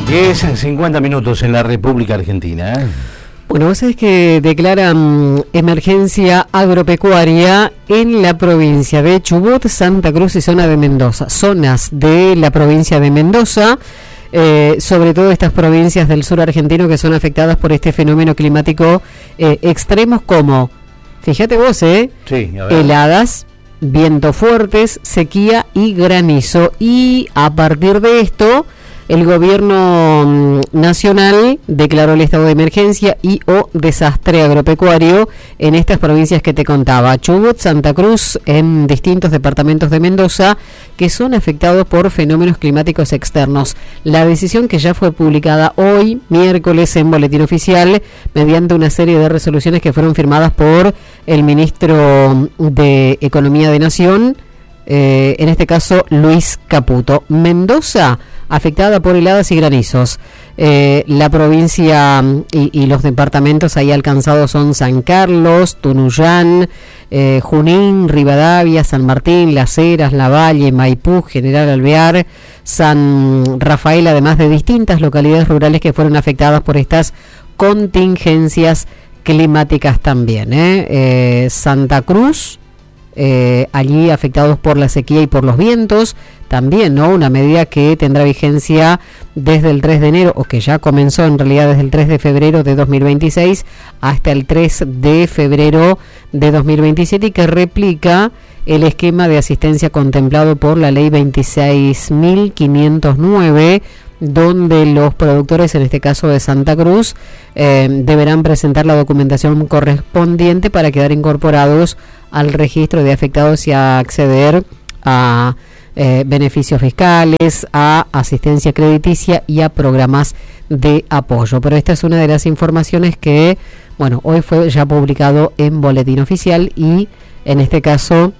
Es 50 minutos en la República Argentina. Bueno, vos sabés que declaran emergencia agropecuaria en la provincia de Chubut, Santa Cruz y zona de Mendoza. Zonas de la provincia de Mendoza, sobre todo estas provincias del sur argentino que son afectadas por este fenómeno climático extremos como, fíjate vos, Sí, heladas, vientos fuertes, sequía y granizo. Y a partir de esto, el gobierno nacional declaró el estado de emergencia y o desastre agropecuario en estas provincias que te contaba: Chubut, Santa Cruz, en distintos departamentos de Mendoza, que son afectados por fenómenos climáticos externos. La decisión, que ya fue publicada hoy, miércoles, en Boletín Oficial, mediante una serie de resoluciones que fueron firmadas por el ministro de Economía de Nación, en este caso Luis Caputo. Mendoza, afectada por heladas y granizos. La provincia y los departamentos ahí alcanzados son San Carlos, Tunuyán, Junín, Rivadavia, San Martín, Las Heras, Lavalle, Maipú, General Alvear, San Rafael, además de distintas localidades rurales que fueron afectadas por estas contingencias climáticas también. Santa Cruz, allí afectados por la sequía y por los vientos, también, ¿no? Una medida que tendrá vigencia desde el 3 de enero, o que ya comenzó en realidad desde el 3 de febrero de 2026 hasta el 3 de febrero de 2027, y que replica el esquema de asistencia contemplado por la ley 26.509, donde los productores, en este caso de Santa Cruz, deberán presentar la documentación correspondiente para quedar incorporados al registro de afectados y a acceder a beneficios fiscales, a asistencia crediticia y a programas de apoyo. Pero esta es una de las informaciones que, bueno, hoy fue ya publicado en Boletín Oficial, y en este caso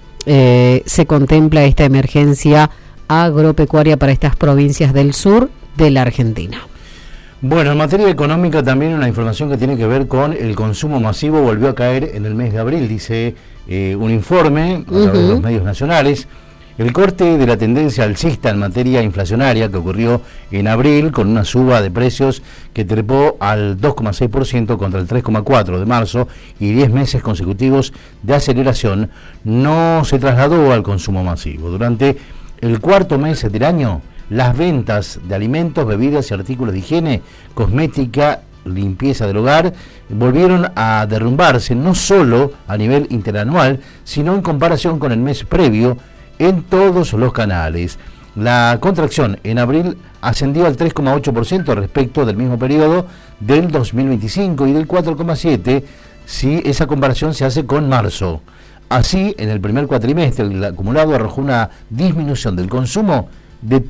se contempla esta emergencia agropecuaria para estas provincias del sur de la Argentina. Bueno, en materia económica también una información que tiene que ver con el consumo masivo volvió a caer en el mes de abril, dice un informe a través de los medios nacionales. El corte de la tendencia alcista en materia inflacionaria que ocurrió en abril, con una suba de precios que trepó al 2,6% contra el 3,4% de marzo y 10 meses consecutivos de aceleración, no se trasladó al consumo masivo. Durante el cuarto mes del año, las ventas de alimentos, bebidas y artículos de higiene, cosmética, limpieza del hogar, volvieron a derrumbarse, no solo a nivel interanual, sino en comparación con el mes previo, en todos los canales. La contracción en abril ascendió al 3,8% respecto del mismo periodo del 2025 y del 4,7% si esa comparación se hace con marzo. Así, en el primer cuatrimestre, el acumulado arrojó una disminución del consumo de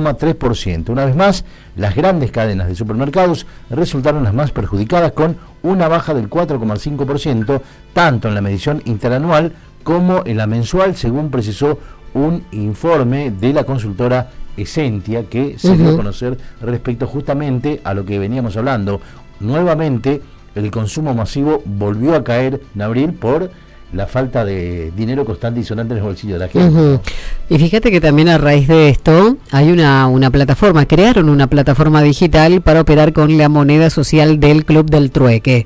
3,3%. Una vez más, las grandes cadenas de supermercados resultaron las más perjudicadas, con una baja del 4,5%, tanto en la medición interanual como en la mensual, según precisó un informe de la consultora Esentia, que se dio a conocer respecto justamente a lo que veníamos hablando. Nuevamente, el consumo masivo volvió a caer en abril por la falta de dinero constante y sonante en el bolsillo de la gente. ¿No? Y fíjate que también a raíz de esto hay una plataforma, crearon una plataforma digital para operar con la moneda social del Club del Trueque.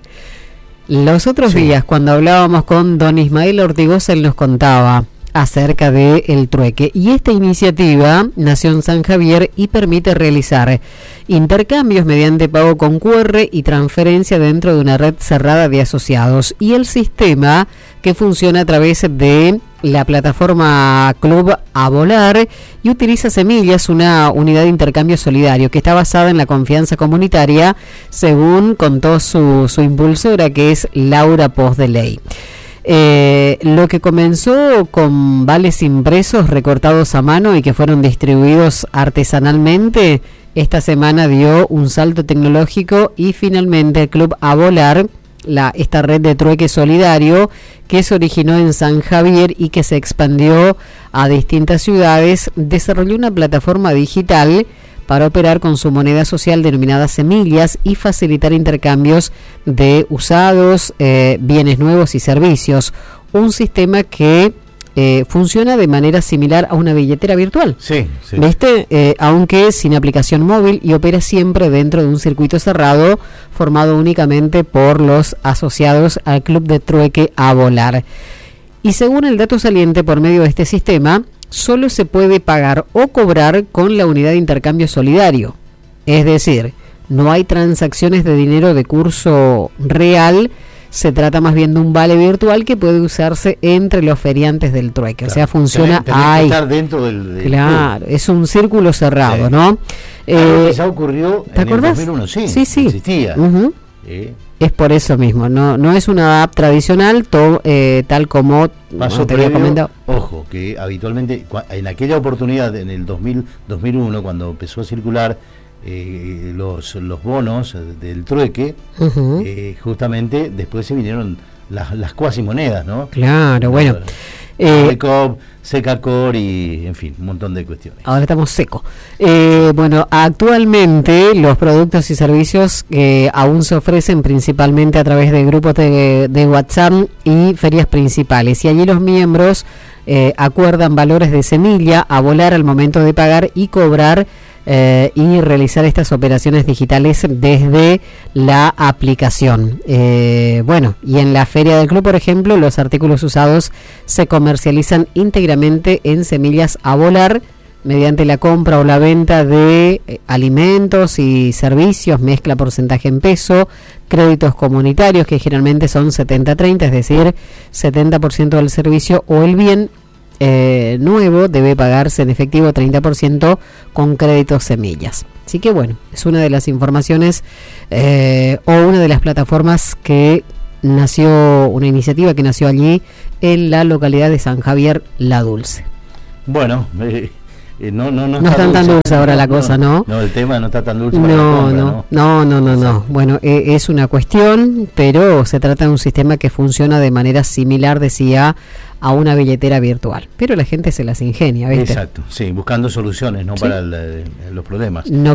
Los otros días, cuando hablábamos con don Ismael Ortigosa, él nos contaba acerca del trueque, y esta iniciativa nació en San Javier y permite realizar intercambios mediante pago con QR y transferencia dentro de una red cerrada de asociados, y el sistema, que funciona a través de la plataforma Club a Volar y utiliza Semillas, una unidad de intercambio solidario que está basada en la confianza comunitaria, según contó su impulsora, que es Laura Poz de Ley. Lo que comenzó con vales impresos recortados a mano y que fueron distribuidos artesanalmente, esta semana dio un salto tecnológico, y finalmente el Club a Volar, esta red de trueque solidario que se originó en San Javier y que se expandió a distintas ciudades, desarrolló una plataforma digital para operar con su moneda social denominada Semillas y facilitar intercambios de usados, bienes nuevos y servicios. Un sistema que funciona de manera similar a una billetera virtual. Sí, sí. ¿Viste? Aunque sin aplicación móvil y opera siempre dentro de un circuito cerrado formado únicamente por los asociados al Club de Trueque a Volar. Y según el dato saliente, por medio de este sistema, solo se puede pagar o cobrar con la unidad de intercambio solidario. Es decir, no hay transacciones de dinero de curso real, se trata más bien de un vale virtual que puede usarse entre los feriantes del trueque. Claro. O sea, funciona ahí. Estar dentro del claro, club. Es un círculo cerrado, sí. ¿no? Ya ocurrió ¿te en acordás? el 2001, sí, sí. Existía. Uh-huh. Es por eso mismo, no es una app tradicional, tal como te había comentado. Ojo, que habitualmente, en aquella oportunidad, en el 2001, cuando empezó a circular los bonos del trueque, uh-huh. Justamente después se vinieron las cuasimonedas, ¿no? Claro, bueno. Secop, Secacor y, en fin, un montón de cuestiones. Ahora estamos secos. Bueno, actualmente los productos y servicios aún se ofrecen principalmente a través de grupos de WhatsApp y ferias principales. Y allí los miembros acuerdan valores de semilla a Volar al momento de pagar y cobrar y realizar estas operaciones digitales desde la aplicación. Bueno, y en la feria del club, por ejemplo, los artículos usados se comercializan íntegramente en semillas a Volar mediante la compra o la venta de alimentos y servicios, mezcla porcentaje en peso, créditos comunitarios que generalmente son 70-30, es decir, 70% del servicio o el bien nuevo debe pagarse en efectivo 30% con créditos semillas. Así que bueno, es una de las informaciones o una de las plataformas que nació, una iniciativa que nació allí en la localidad de San Javier La Dulce. Bueno, no está tan dulce ahora la cosa, ¿no? No, el tema no está tan dulce. No. Bueno, es una cuestión, pero se trata de un sistema que funciona de manera similar, decía, a una billetera virtual. Pero la gente se las ingenia, ¿viste? Exacto, sí, buscando soluciones, ¿no? ¿Sí? Para los problemas. No